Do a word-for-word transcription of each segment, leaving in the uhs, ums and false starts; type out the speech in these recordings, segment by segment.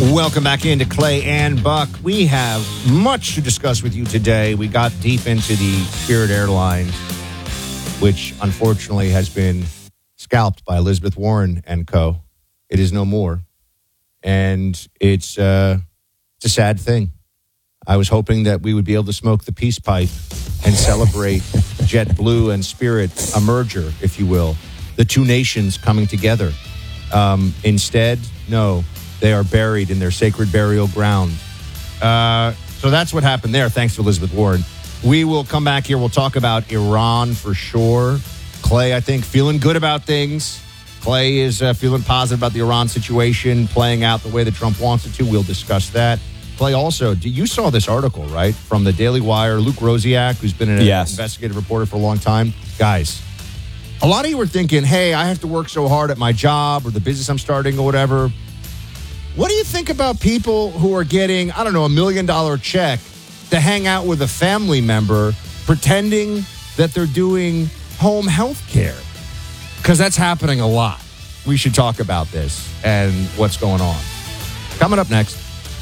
Welcome back into Clay and Buck. We have much to discuss with you today. We got deep into the Spirit Airlines, which unfortunately has been scalped by Elizabeth Warren and co. It is no more. And it's, uh, it's a sad thing. I was hoping that we would be able to smoke the peace pipe and celebrate JetBlue and Spirit, a merger, if you will, the two nations coming together. Um, instead, no, they are buried in their sacred burial ground. Uh, so that's what happened there, thanks to Elizabeth Warren. We will come back here. We'll talk about Iran for sure. Clay, I think, feeling good about things. Clay is uh, feeling positive about the Iran situation playing out the way that Trump wants it to. We'll discuss that. Clay, also, you saw this article, right, from the Daily Wire, Luke Rosiak, who's been an yes. investigative reporter for a long time. Guys, a lot of you were thinking, hey, I have to work so hard at my job or the business I'm starting or whatever. What do you think about people who are getting, I don't know, a million dollar check to hang out with a family member pretending that they're doing home health care? Because that's happening a lot. We should talk about this and what's going on. Coming up next.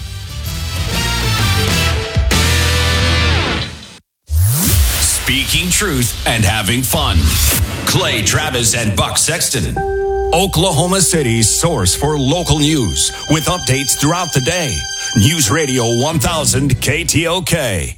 Speaking truth and having fun. Clay Travis and Buck Sexton. Oklahoma City's source for local news with updates throughout the day. News Radio one thousand K T O K.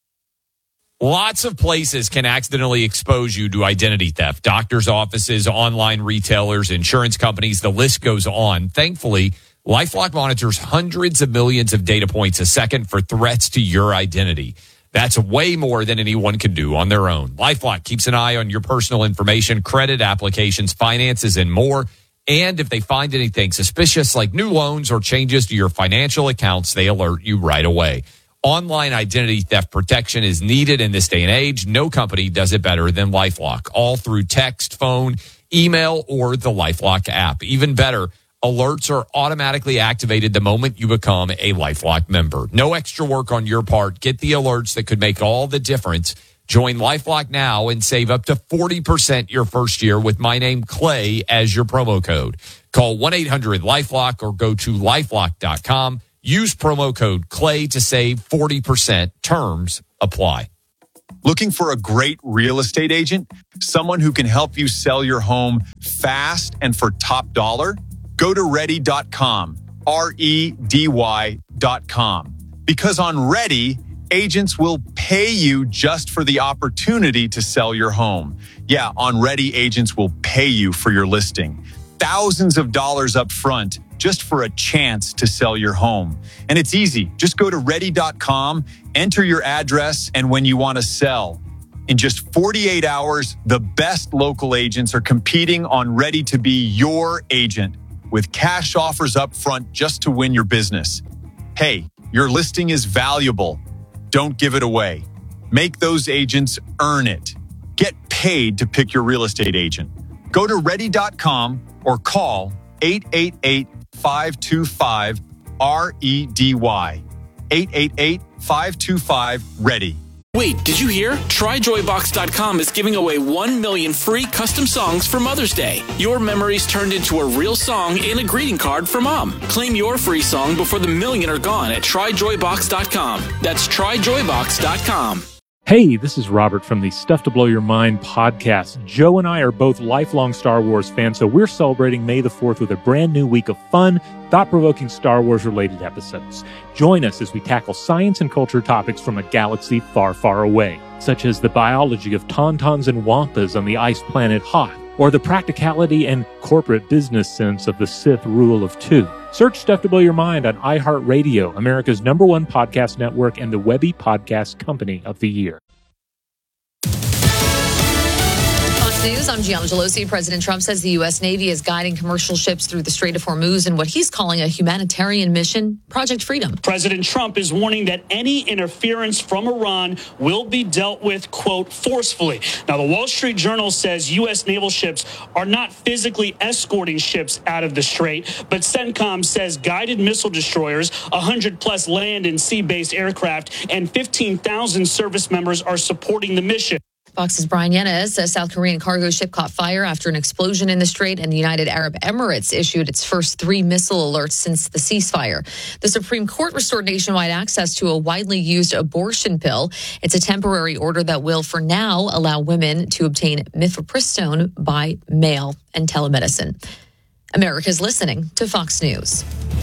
Lots of places can accidentally expose you to identity theft. Doctors' offices, online retailers, insurance companies, the list goes on. Thankfully, LifeLock monitors hundreds of millions of data points a second for threats to your identity. That's way more than anyone can do on their own. LifeLock keeps an eye on your personal information, credit applications, finances, and more. And if they find anything suspicious like new loans or changes to your financial accounts, they alert you right away. Online identity theft protection is needed in this day and age. No company does it better than LifeLock, all through text, phone, email, or the LifeLock app. Even better, alerts are automatically activated the moment you become a LifeLock member. No extra work on your part. Get the alerts that could make all the difference. Join LifeLock now and save up to forty percent your first year with my name, Clay, as your promo code. Call one eight hundred LifeLock or go to lifelock dot com. Use promo code Clay to save forty percent. Terms apply. Looking for a great real estate agent? Someone who can help you sell your home fast and for top dollar? Go to ready dot com, R E D Y dot com. Because on Ready, agents will pay you just for the opportunity to sell your home. Yeah, on Ready, agents will pay you for your listing. Thousands of dollars up front just for a chance to sell your home. And it's easy. Just go to ready dot com, enter your address, and when you want to sell. In just forty-eight hours, the best local agents are competing on Ready to be your agent with cash offers up front just to win your business. Hey, your listing is valuable. Don't give it away. Make those agents earn it. Get paid to pick your real estate agent. Go to ready dot com or call eight eight eight, five two five, R E D Y. eight eight eight, five two five, READY. Wait, did you hear? Try joy box dot com is giving away one million free custom songs for Mother's Day. Your memories turned into a real song and a greeting card for Mom. Claim your free song before the million are gone at try joy box dot com. That's try joy box dot com. Hey, this is Robert from the Stuff to Blow Your Mind podcast. Joe and I are both lifelong Star Wars fans, so we're celebrating May the fourth with a brand new week of fun, thought-provoking Star Wars-related episodes. Join us as we tackle science and culture topics from a galaxy far, far away, such as the biology of tauntauns and wampas on the ice planet Hoth, or the practicality and corporate business sense of the Sith rule of two. Search Stuff to Blow Your Mind on iHeartRadio, America's number one podcast network and the Webby Podcast Company of the Year. News. I'm Gianna Gelosi. President Trump says the U S Navy is guiding commercial ships through the Strait of Hormuz in what he's calling a humanitarian mission, Project Freedom. President Trump is warning that any interference from Iran will be dealt with, quote, forcefully. Now, the Wall Street Journal says U S naval ships are not physically escorting ships out of the strait, but CENTCOM says guided missile destroyers, one hundred plus land and sea-based aircraft, and fifteen thousand service members are supporting the mission. Fox's Brian Yanez, a South Korean cargo ship caught fire after an explosion in the Strait, and the United Arab Emirates issued its first three missile alerts since the ceasefire. The Supreme Court restored nationwide access to a widely used abortion pill. It's a temporary order that will, for now, allow women to obtain mifepristone by mail and telemedicine. America's listening to Fox News.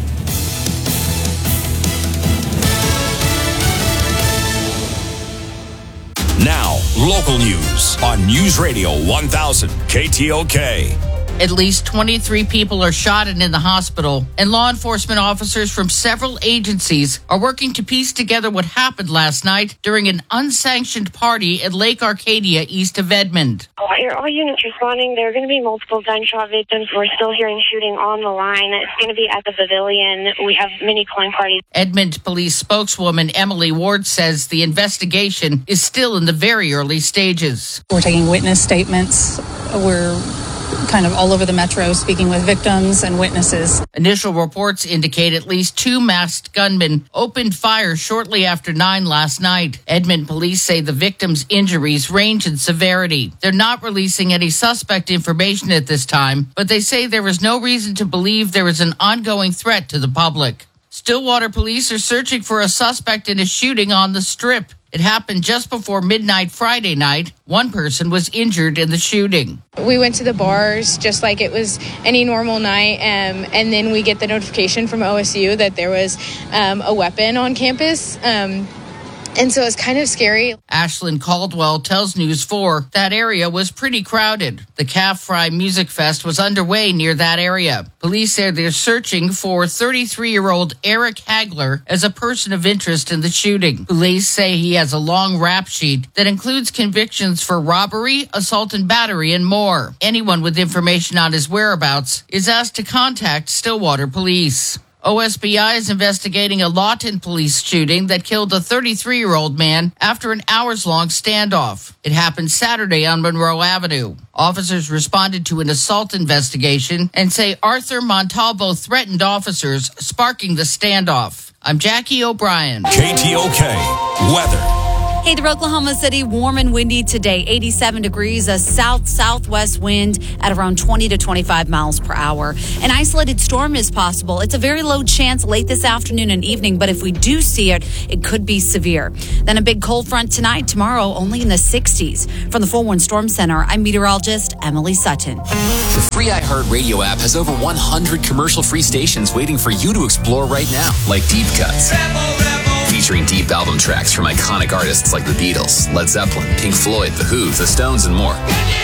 Now, local news on News Radio one thousand K T O K. At least twenty-three people are shot and in the hospital, and law enforcement officers from several agencies are working to piece together what happened last night during an unsanctioned party at Lake Arcadia east of Edmond. All units responding. There are going to be multiple gunshot victims. We're still hearing shooting on the line. It's going to be at the pavilion. We have many climb parties. Edmond police spokeswoman Emily Ward says the investigation is still in the very early stages. We're taking witness statements. We're kind of all over the metro speaking with victims and witnesses. Initial reports indicate at least two masked gunmen opened fire shortly after nine last night. Edmond police say the victims' injuries range in severity. They're not releasing any suspect information at this time, but they say there is no reason to believe there is an ongoing threat to the public. Stillwater police are searching for a suspect in a shooting on the Strip. It happened just before midnight Friday night. One person was injured in the shooting. We went to the bars just like it was any normal night, um, and then we get the notification from O S U that there was um, a weapon on campus. Um, And so it's kind of scary. Ashlyn Caldwell tells News four that area was pretty crowded. The Calf Fry Music Fest was underway near that area. Police say they're searching for thirty-three-year-old Eric Hagler as a person of interest in the shooting. Police say he has a long rap sheet that includes convictions for robbery, assault and battery, and more. Anyone with information on his whereabouts is asked to contact Stillwater Police. O S B I is investigating a Lawton police shooting that killed a thirty-three-year-old man after an hours-long standoff. It happened Saturday on Monroe Avenue. Officers responded to an assault investigation and say Arthur Montalvo threatened officers, sparking the standoff. I'm Jackie O'Brien. K T O K weather. Hey, the Oklahoma City, warm and windy today, eighty-seven degrees, a south-southwest wind at around twenty to twenty-five miles per hour. An isolated storm is possible. It's a very low chance late this afternoon and evening, but if we do see it, it could be severe. Then a big cold front tonight, tomorrow only in the sixties. From the four one Storm Center, I'm meteorologist Emily Sutton. The free iHeartRadio app has over one hundred commercial-free stations waiting for you to explore right now, like Deep Cuts. Featuring deep album tracks from iconic artists like the Beatles, Led Zeppelin, Pink Floyd, The Who, The Stones, and more.